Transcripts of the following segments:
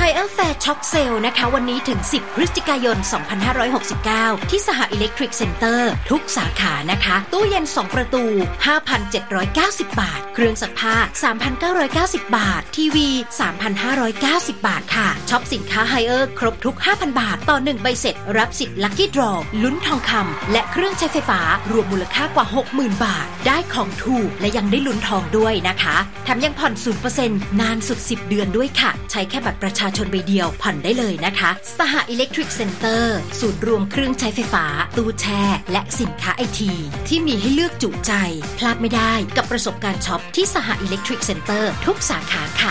Higher Fair Shock Sale นะคะวันนี้ถึง10พฤศจิกายน2569ที่สหอิเล็กทริกเซ็นเตอร์ทุกสาขานะคะตู้เย็น2ประตู 5,790 บาทเครื่องซักผ้า 3,990 บาททีวี 3,590 บาทค่ะช็อปสินค้า Higher ครบทุก 5,000 บาทต่อ1ใบเสร็จรับสิทธิ์ Lucky Draw ลุ้นทองคำและเครื่องใช้ไฟฟ้ารวมมูลค่ากว่า 60,000 บาทได้ของถูกและยังได้ลุ้นทองด้วยนะคะแถมยังผ่อน 0% นานสุด10 เดือนด้วยค่ะใช้แค่บัตรประชาชนใบเดียวผ่อนได้เลยนะคะสหอิเล็กทริกเซ็นเตอร์ศูนย์รวมเครื่องใช้ไฟฟ้าตู้แช่และสินค้าไอทีที่มีให้เลือกจุใจพลาดไม่ได้กับประสบการณ์ช็อปที่สหอิเล็กทริกเซ็นเตอร์ทุกสาขาค่ะ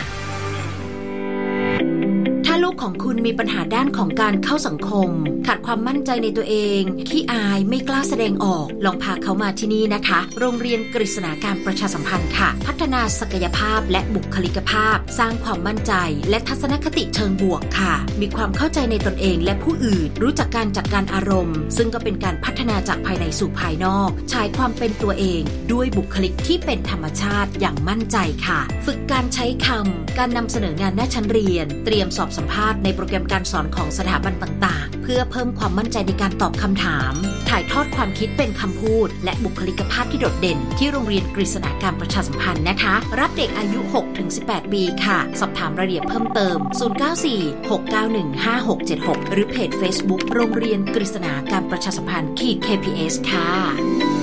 ถ้าลูกของคุณมีปัญหาด้านของการเข้าสังคมขาดความมั่นใจในตัวเองขี้อายไม่กล้าแสดงออกลองพาเขามาที่นี่นะคะโรงเรียนกฤษณาการประชาสัมพันธ์ค่ะพัฒนาศักยภาพและบุคลิกภาพสร้างความมั่นใจและทัศนคติเชิงบวกค่ะมีความเข้าใจในตนเองและผู้อื่นรู้จักการจัดการอารมณ์ซึ่งก็เป็นการพัฒนาจากภายในสู่ภายนอกฉายความเป็นตัวเองด้วยบุคลิกที่เป็นธรรมชาติอย่างมั่นใจค่ะฝึกการใช้คำการนำเสนองานหน้าชั้นเรียนเตรียมสอบสัมภาษณ์ในโปรแกรมการสอนของสถาบันต่างๆเพื่อเพิ่มความมั่นใจในการตอบคำถามถ่ายทอดความคิดเป็นคำพูดและบุคลิกภาพที่โดดเด่นที่โรงเรียนกฤษณาการประชาสัมพันธ์นะคะรับเด็กอายุ 6-18 ปีค่ะสอบถามรายละเอียดเพิ่มเติม 094-691-5676 หรือเพจ Facebook โรงเรียนกฤษณาการประชาสัมพันธ์ KPS ค่ะ